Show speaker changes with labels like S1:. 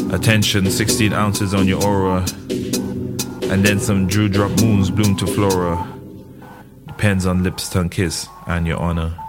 S1: Attention, 16 ounces on your aura. And then some dewdrop moons bloom to flora. Depends on lips, tongue, kiss, and your honor.